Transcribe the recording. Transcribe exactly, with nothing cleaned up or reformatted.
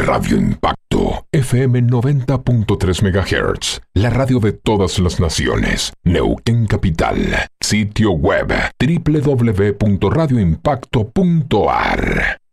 Radio Impacto, F M noventa punto tres megahertz, la radio de todas las naciones, Neuquén Capital, sitio web doble u doble u doble u punto radio impacto punto a r.